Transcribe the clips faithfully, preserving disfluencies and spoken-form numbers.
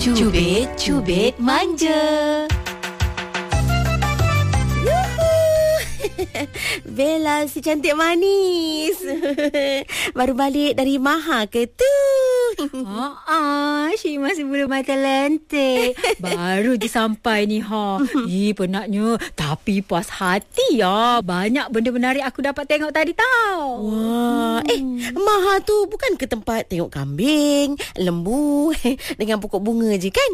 Cubit-cubit manja. Bella si cantik manis. Baru balik dari Maha ke tu? Oh, ah, Syed masih belum mata lentik. Baru je sampai ni ha. Ih, penatnya. Tapi puas hati ya. Banyak benda menarik aku dapat tengok tadi tau. Wah, hmm. eh Maha tu bukan ke tempat tengok kambing, lembu dengan pokok bunga je kan?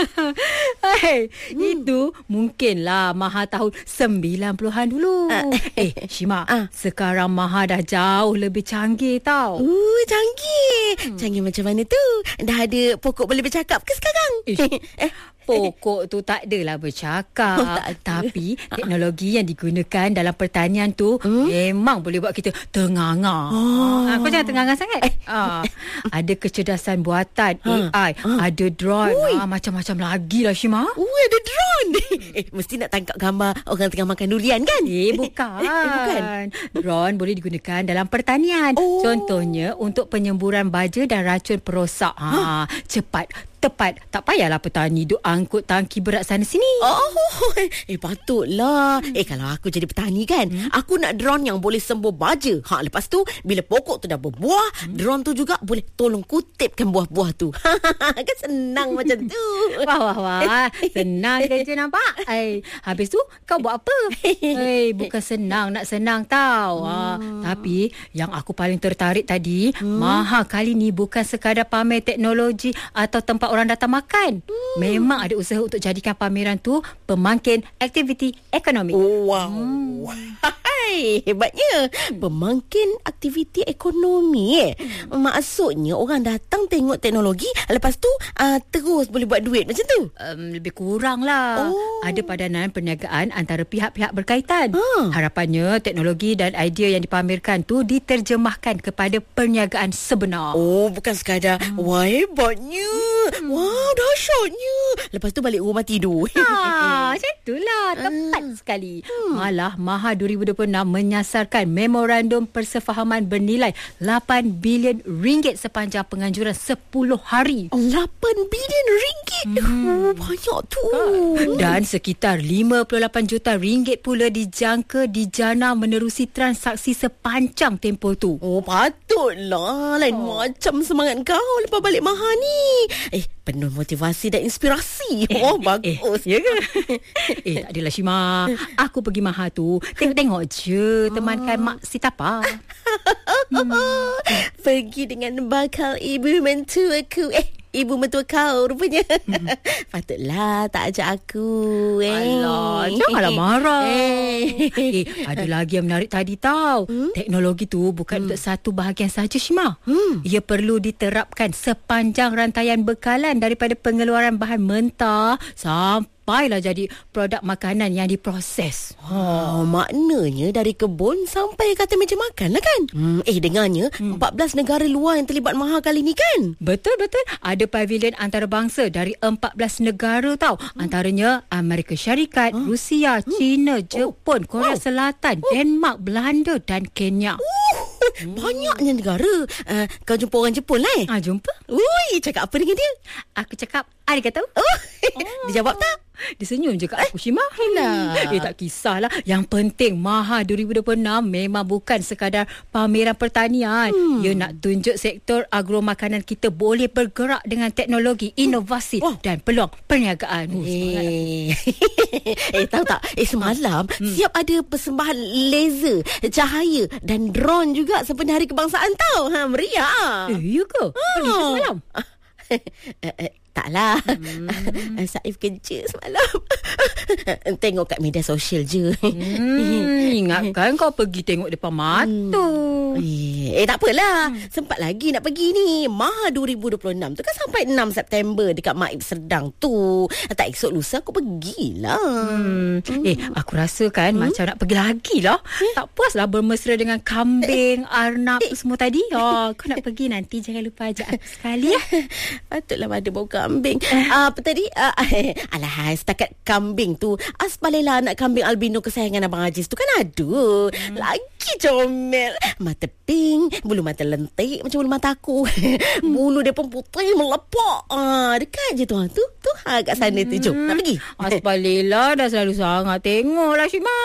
Hey, hmm. Itu mungkinlah Maha tahun sembilan puluhan dulu. Uh, eh, Shima, uh. sekarang Maha dah jauh lebih canggih tau. Uh, canggih. Hmm. Canggih macam mana tu? Dah ada pokok boleh bercakap ke sekarang? eh, Pokok tu tak adalah bercakap. Oh, tak ada. Tapi teknologi yang digunakan dalam pertanian tu hmm? memang boleh buat kita ternganga. Oh. Ha, kau jangan ternganga sangat. Eh. Ha, ada kecerdasan buatan, ha. A I, ha. ada drone, ha, macam-macam lagi lah Syima. Ui, ada drone. Eh, mesti nak tangkap gambar orang tengah makan durian kan? Eh, bukan. eh, bukan. Drone boleh digunakan dalam pertanian. Oh. Contohnya untuk penyemburan baja dan racun perosak. Ha, ha. Cepat, tepat. Tak payahlah petani duk angkut tangki berat sana sini. Oh, eh patutlah. Hmm. Eh kalau aku jadi petani kan, hmm? aku nak drone yang boleh sembuh baja. Ha, lepas tu bila pokok tu dah berbuah, hmm? drone tu juga boleh tolong kutipkan buah-buah tu. Kan senang macam tu. Wah wah wah. Senang kerja nampak. Eh, habis tu kau buat apa? Eh, bukan senang nak senang tau. Hmm. Ha, tapi yang aku paling tertarik tadi, hmm? Maha kali ni bukan sekadar pamer teknologi atau tempat orang datang makan. Hmm. Memang ada usaha untuk jadikan pameran tu pemangkin aktiviti ekonomi. Oh, wow. Hmm. Hai, hebatnya. Pemangkin aktiviti ekonomi eh. Hmm. Maksudnya orang datang tengok teknologi, lepas tu uh, terus boleh buat duit macam tu? Um, lebih kurang lah. Oh. Ada padanan perniagaan antara pihak-pihak berkaitan. Hmm. Harapannya teknologi dan idea yang dipamerkan tu diterjemahkan kepada perniagaan sebenar. Oh, bukan sekadar hmm. wah hebatnya. Hmm. Wow, dahsyatnya. Lepas tu balik rumah tidur. Ha, macam itulah. Tepat uh. sekali. Hmm. Malah Maha dua ribu dua puluh enam menyasarkan memorandum persefahaman bernilai lapan bilion ringgit sepanjang penganjuran sepuluh hari. lapan bilion ringgit? Hmm. Oh, banyak tu. Dan sekitar lima puluh lapan juta ringgit pula dijangka dijana menerusi transaksi sepanjang tempoh tu. Oh, patutlah. Lain oh. macam semangat kau lepas balik Maha ni. Eh, penuh motivasi dan inspirasi. Oh, eh, bagus. Eh, ya ke? eh, tak adalah Syima. Aku pergi Maha tu tengok-tengok je. Temankan Mak Sitapa. hmm. Pergi dengan bakal ibu mentua aku. Eh, ibu mentua kau rupanya. Hmm. Patutlah tak ajak aku. Eh. Alah, janganlah marah. Eh. eh, ada lagi yang menarik tadi tau. Hmm? Teknologi tu bukan hmm. untuk satu bahagian saja, Syima. Hmm. Ia perlu diterapkan sepanjang rantaian bekalan daripada pengeluaran bahan mentah sampai Sampailah jadi produk makanan yang diproses. Oh, maknanya dari kebun sampai kata meja makan lah kan? Hmm, eh, dengarnya hmm. empat belas negara luar yang terlibat Maha kali ni kan? Betul-betul. Ada pavilion antarabangsa dari empat belas negara tau. Hmm. Antaranya Amerika Syarikat, huh? Rusia, hmm. China, Jepun, oh. Korea oh. Selatan, oh. Denmark, Belanda dan Kenya. Uh. Hmm. Banyaknya negara. Uh, kau jumpa orang Jepun lah eh? Ah, jumpa. Ui, cakap apa dengan dia? Aku cakap, arigatou. Oh. oh. Dia jawab tak? Dia senyum je kat aku, Syima. Hmm. Eh, tak kisahlah. Yang penting Maha dua ribu dua puluh enam memang bukan sekadar pameran pertanian. Hmm. Ia nak tunjuk sektor agro makanan kita boleh bergerak dengan teknologi, inovasi oh. dan peluang perniagaan. Oh, eh, eh tahu tak? Eh, semalam hmm. siap ada persembahan laser, cahaya dan drone juga sepenuh hari kebangsaan tau. Ha, meriah. Eh, ya ke? Ha. Semalam? eh, eh, taklah. Hmm. Saif kerja semalam. Tengok kat media sosial je. Hmm, ingatkan kau pergi tengok depan mata. Hmm. Eh, eh, tak apalah. Hmm. Sempat lagi nak pergi ni. Maha dua ribu dua puluh enam tu kan sampai enam September dekat Maib Serdang tu. Tak esok lusa aku pergilah. Hmm. Hmm. Eh, aku rasa kan hmm? macam nak pergi lagi lah. Eh? Tak puaslah bermesra dengan kambing, eh? arnab eh? semua tadi. Oh, kau nak pergi nanti jangan lupa ajak aku sekali ya. Patutlah pada boga kambing. Uh, apa tadi? Uh, alah, setakat kambing tu. Asbalilah anak kambing albino kesayangan Abang Aziz tu kan ada. Hmm. Lagi comel. Mata pink, bulu mata lentik macam bulu mata aku. Bulu dia pun putih melepak. Ah, dekat je tu. Tu, tu ha, kat sana hmm. tu. Jom, nak pergi. Asbalilah dah selalu sangat tengok lah Syima.